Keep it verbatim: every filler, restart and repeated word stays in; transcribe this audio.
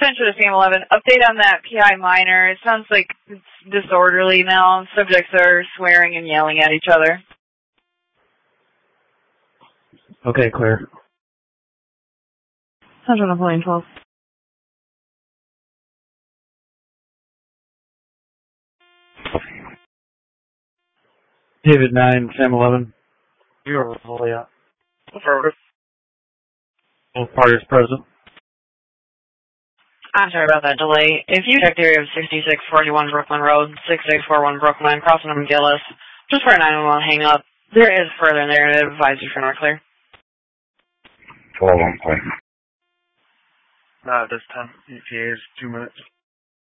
Central to Sam eleven. Update on that P I minor. It sounds like it's disorderly now. Subjects are swearing and yelling at each other. Okay, clear. Central to Plane twelve. David nine, Sam eleven. You're fully out. Affirmative. Both parties present. I'm sorry about that delay. If you check the area of sixty-six forty-one Brooklyn Road, six six four one Brooklyn, crossing on McGillis, just for a nine one one hang up, there is further narrative advisory for North Clear. twelve on plane. Not at this time. E T A is two minutes.